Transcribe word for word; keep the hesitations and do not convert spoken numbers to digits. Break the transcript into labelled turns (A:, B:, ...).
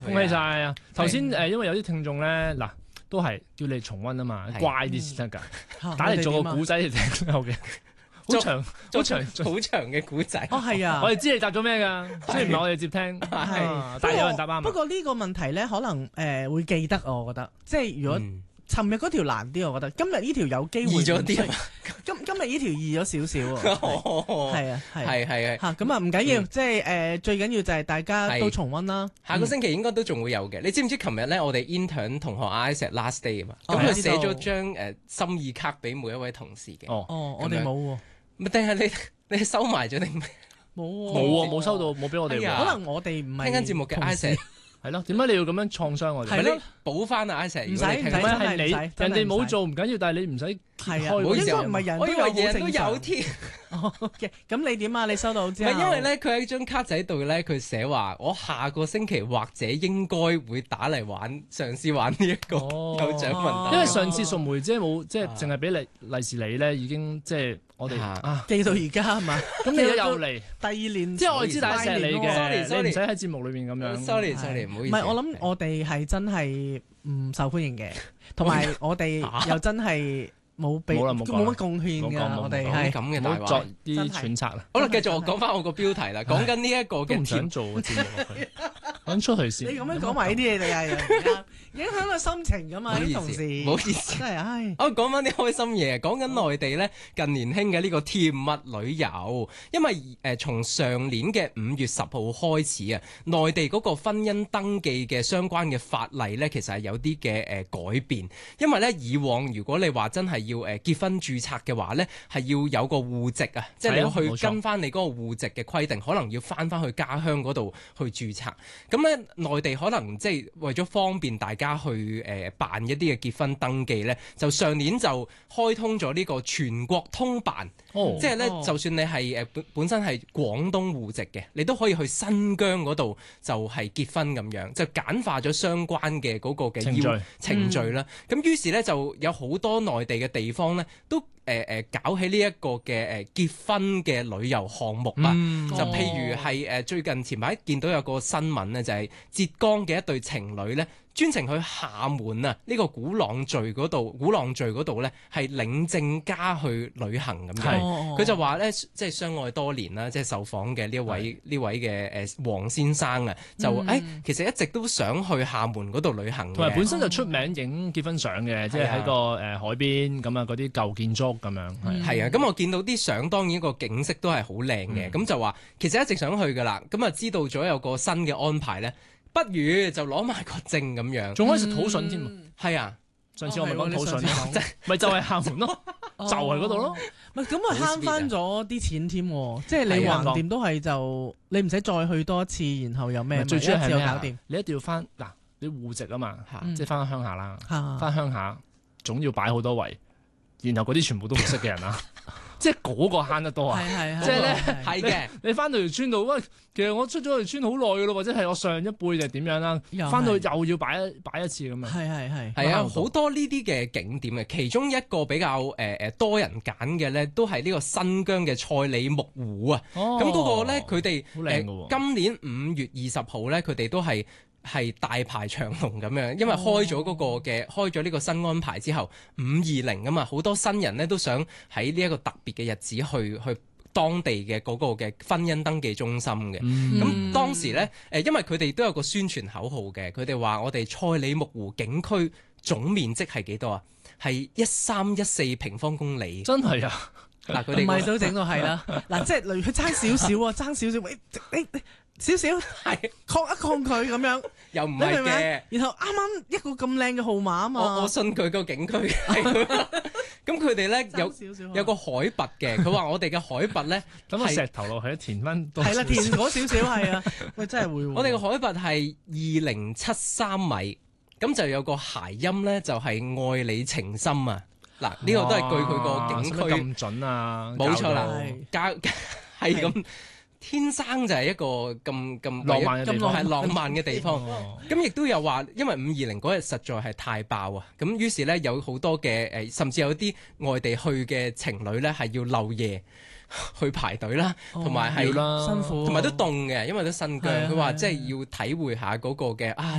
A: 恭喜晒啊！頭先誒，因為有啲聽眾咧，嗱都係叫你重溫啊嘛，乖啲先得㗎，打嚟做個古仔嚟聽都有嘅。好長，好長，
B: 好長嘅古仔。
C: 哦，係啊！
A: 我哋知你答咗咩㗎，雖然唔係我哋接聽，係，但係有人答啱。
C: 不過呢個問題咧，可能誒會記得，我覺得，即係如果尋日嗰條難啲，我覺得今日呢條有機會
B: 易咗啲。
C: 今今日呢條易咗少少喎。係啊，係
B: 係係
C: 嚇，咁啊唔緊要，即係誒最緊要就係大家都重溫啦。
B: 下個星期應該都仲會有嘅。你知唔知琴日咧，我哋 intern 同學 Isaac last day 啊嘛，咁佢寫咗張誒心意卡俾每一位同事嘅。
C: 哦，我哋冇喎。
B: 定係你你收埋咗定咩？
C: 冇喎，
A: 冇啊，冇收到，冇俾我哋。
C: 可能我哋唔係
B: 聽緊節目嘅 Isaac。
A: 係咯，點解你要咁樣創傷我哋？
B: 係咯，補翻啊 Isaac。
C: 唔使唔使，
A: 係你人哋冇做唔緊要，但係你唔使
C: 係啊，應該唔係人都有，
B: 我以為人都有添。
C: 嘅，咁你點啊？你收到之後？
B: 唔係因為咧，佢喺張卡仔度咧，佢寫話我下個星期或者應該會打嚟玩，嘗試玩呢一個有獎問答。
A: 因為上次淑梅姐冇即係淨係俾利利是你咧，已經即係我哋
C: 啊記到而家係嘛？
A: 咁你又嚟
C: 第二年，
A: 即係我知大家錫你嘅，
B: sorry，
A: 你唔使喺節目裏面咁樣。
B: sorry sorry，唔好意思。
C: 唔係我諗我哋係真係唔受歡迎嘅，同埋我哋又真係。冇俾冇乜貢獻㗎，我哋係
B: 咁嘅大話，
A: 作啲揣測啦。
B: 好啦，繼續我講翻我個標題啦，講緊呢一個嘅
A: 唔想做嘅節目落去，揾出去先。
C: 你咁樣講埋呢啲嘢，你係影響個心情㗎嘛？啲同事，
B: 唔好意思，
C: 真係唉。
B: 我講翻啲開心嘢，講緊內地咧近年興嘅呢個甜蜜旅遊，因為誒從上年嘅五月十號開始啊，內地嗰個婚姻登記嘅相關嘅法例咧，其實係有啲嘅誒改變，因為咧以往如果你話真係要誒結婚註冊嘅話咧，係要有個戶籍啊，即係你要去跟翻你嗰個戶籍嘅規定，可能要翻翻去家鄉嗰度去註冊。咁咧內地可能即係為咗方便大家去誒、呃、辦一啲嘅結婚登記咧，就上年就開通咗呢個全國通辦，哦、即係咧、哦、就算你係誒本本身係廣東戶籍嘅，你都可以去新疆嗰度就係結婚咁樣，就簡化咗相關嘅嗰個嘅要程序啦。咁、嗯、於是咧就有好多內地嘅地方咧都誒誒、呃、搞起呢一個嘅誒結婚嘅旅遊項目啊，嗯、就譬如係誒最近前排見到有個新聞咧，就係浙江嘅一對情侶咧，專程去廈門啊呢個鼓浪嶼嗰度，鼓浪嶼嗰度咧係領證家去旅行咁樣。佢、哦、就話咧，即係相愛多年啦，即係受訪嘅呢一位呢位嘅誒黃先生啊，就誒、嗯哎、其實一直都想去廈門嗰度旅行嘅，
A: 同埋本身就出名影結婚相嘅，即係喺個誒海邊咁啊嗰啲舊建築咁樣。
B: 係啊，咁我見到啲相，當然個景色都係好靚嘅，咁、嗯、就話其實一直想去噶啦，咁啊知道咗有個新嘅安排咧。不如就攞埋個證咁樣，
A: 仲可以食土筍添。係
B: 啊，
A: 上次我咪講土筍，咪就係廈門咯，就係嗰度咯。
C: 咪咁啊慳翻咗啲錢添，即係你橫掂都係就你唔使再去多一次，然後有咩？最主要係咩啊？
A: 你一定要翻嗱，你戶籍啊嘛，即係翻鄉下啦，翻鄉下總要擺好多圍，然後嗰啲全部都唔識嘅人啦。即係嗰個慳得多啊！即係咧，係嘅。你翻到條村度，喂，其實我出咗條村好耐㗎咯，或者係我上一輩就點樣啦，翻到又要擺一擺一次咁樣。係係係。係啊，
B: 好多呢啲嘅景點嘅，其中一個比較誒誒、呃、多人揀嘅咧，都係呢個新疆嘅賽里木湖啊。哦。咁嗰個咧，佢哋好靚㗎喎。今年五月二十號咧，佢哋都係。係大排長龍咁樣，因為開咗嗰個嘅、哦、開咗呢個新安排之後，五二零啊嘛，好多新人咧都想喺呢一個特別嘅日子去去當地嘅嗰個嘅婚姻登記中心嘅。咁、嗯、當時咧，誒，因為佢哋都有個宣傳口號嘅，佢哋話我哋賽里木湖景區總面積係幾多啊？係一三一四平方公里。
A: 真係啊！
B: 嗱，佢哋
C: 唔係都整到係啦。嗱，即係例如佢爭少少啊，爭少少，喂，你你。少少係抗一抗佢咁樣，
B: 又唔係嘅。
C: 然後啱啱一個咁靚嘅號碼啊嘛，
B: 我我信佢個景區。咁佢哋咧有有個海拔嘅，佢話我哋嘅海拔咧，
A: 咁個石頭落去填翻，
C: 係啦，填嗰少少係啊。喂，真係會。
B: 我哋嘅海拔係二零七三米，咁就有個諧音咧，就係愛你情深啊。嗱，呢個都係據佢個景區
A: 咁準啊，
B: 冇錯啦，加係咁。天生就係一個咁咁
A: 浪漫嘅地方，
B: 係浪漫嘅地方。咁亦都有話，因為五二零嗰日實在係太爆啊！咁於是咧有好多嘅誒，甚至有啲外地去嘅情侶咧係要漏夜。 去排隊啦，同埋係
C: 辛苦，
B: 同埋都凍嘅，因為都新疆。佢話即係要體會下嗰個嘅啊